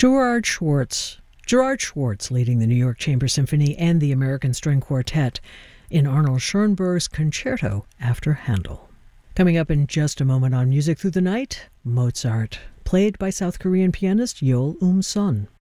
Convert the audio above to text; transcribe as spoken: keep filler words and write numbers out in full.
Gerard Schwartz. Gerard Schwartz leading the New York Chamber Symphony and the American String Quartet in Arnold Schoenberg's Concerto after Handel. Coming up in just a moment on Music Through the Night, Mozart, played by South Korean pianist Yeol Um-son.